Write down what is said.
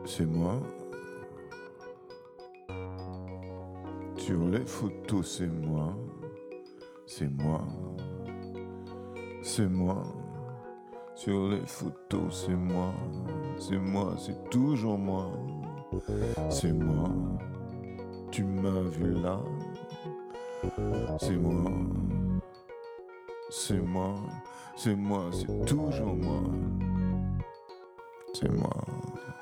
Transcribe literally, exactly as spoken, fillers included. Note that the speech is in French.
C'est moi. Sur les photos, c'est moi. C'est moi. C'est moi. Sur les photos, c'est moi. C'est moi, c'est toujours moi. C'est moi. Tu m'as vu là. C'est moi. C'est moi. C'est moi, c'est toujours moi. C'est moi.